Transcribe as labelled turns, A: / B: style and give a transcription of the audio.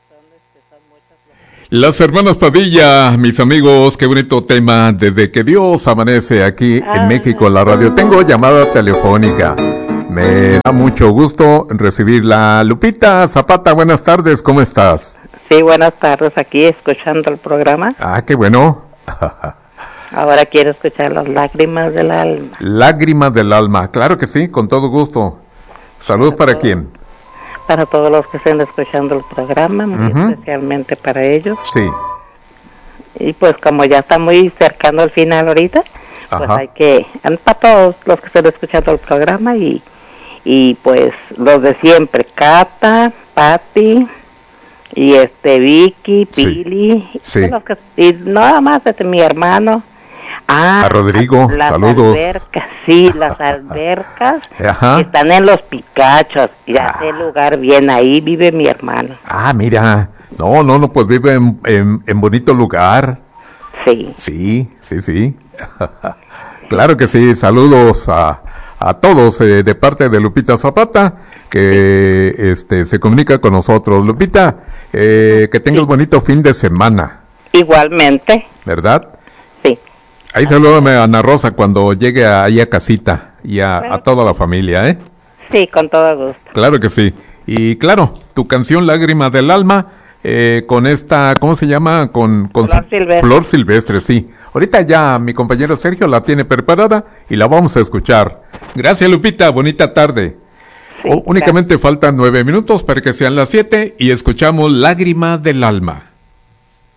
A: Las hermanas Padilla, mis amigos, qué bonito tema. Desde que Dios amanece aquí en México, en la radio. Tengo llamada telefónica. Me da mucho gusto recibirla. Lupita Zapata, buenas tardes, ¿cómo estás?
B: Sí, buenas tardes, aquí escuchando el programa.
A: Ah, qué bueno.
B: Ahora quiero escuchar las lágrimas del alma.
A: Lágrimas del alma, claro que sí, con todo gusto. Salud para quién.
B: Para todos los que estén escuchando el programa, muy especialmente para ellos.
A: Sí.
B: Y pues como ya está muy cercano al final ahorita, pues hay que, para todos los que estén escuchando el programa y pues los de siempre, Cata, Patti y Vicky, Pili,
A: sí.
B: Y nada más mi hermano.
A: A Rodrigo,
B: las
A: saludos.
B: Albercas, sí, las albercas que están en los Picachos, y hace lugar bien, ahí vive mi hermano.
A: Ah, mira, no, pues vive en bonito lugar.
B: Sí.
A: Sí. Claro que sí, saludos a todos de parte de Lupita Zapata, que se comunica con nosotros. Lupita, que tengas bonito fin de semana.
B: Igualmente.
A: ¿Verdad?
B: Sí.
A: Ahí salúdame a Ana Rosa cuando llegue ahí a casita y a toda la familia, ¿eh?
B: Sí, con todo gusto.
A: Claro que sí. Y claro, tu canción Lágrima del Alma, con esta, ¿cómo se llama? Con
B: Flor Silvestre.
A: Flor Silvestre, sí. Ahorita ya mi compañero Sergio la tiene preparada y la vamos a escuchar. Gracias, Lupita, bonita tarde. Sí, únicamente faltan 9 minutos para que sean las 7 y escuchamos Lágrima del Alma.